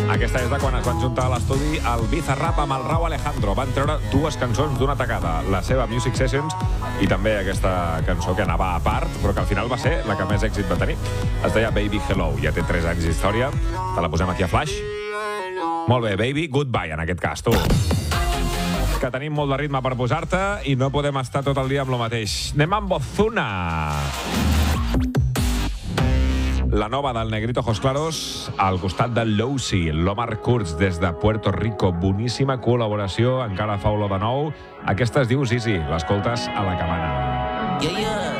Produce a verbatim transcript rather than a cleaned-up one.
Aquesta és de quan es van juntar a l'estudi el Bizarrap amb el Rauw Alejandro. Van treure dues cançons d'una tacada, la seva Music Sessions i també aquesta cançó que anava a part, però que al final va ser la que més èxit va tenir. Es deia Baby Hello, ja té tres anys d'història. Te la posem aquí a flash. Molt bé, Baby Goodbye, en aquest cas, tu. Que tenim molt de ritme per posar-te i no podem estar tot el dia amb lo mateix. Anem amb Ozuna. La nova del Negrito Ojos Claros al costat del Lowsy, l'Omar Kurz des de Puerto Rico. Boníssima col·laboració, encara fa olor de nou. Aquesta es diu Zizi, l'escoltes a la cabana. Yeah, yeah.